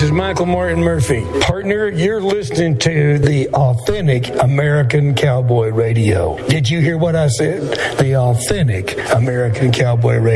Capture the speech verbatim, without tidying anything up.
This is Michael Martin Murphy. Partner, you're listening to the Authentic American Cowboy Radio. Did you hear what I said? The Authentic American Cowboy Radio.